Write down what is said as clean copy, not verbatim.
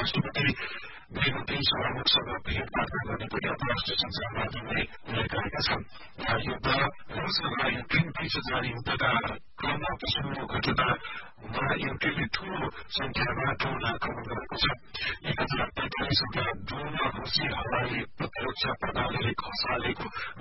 राष्ट्रपति गृहमन्त्री सभामुखसँग भेटवार्ता गर्ने पनि अन्तर्राष्ट्रिय सञ्चार माध्यमले उल्लेख गरेका छन्। युद्ध रूस र युक्रेन बीच जारी युद्धका क्रममा पछिल्लो घटनामा युक्रेनले ठूलो संख्यामा ड्रोन आक्रमण गरेको छ। 1045 वटा ड्रोनमा रूसी हवाई प्रतिरक्षा प्रणालीले खसालेको